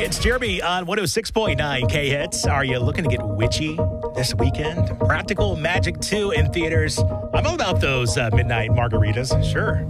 It's Jeremy on 106.9 K-Hits. Are you looking to get witchy this weekend? Practical Magic 2 in theaters. I'm all about those midnight margaritas. Sure.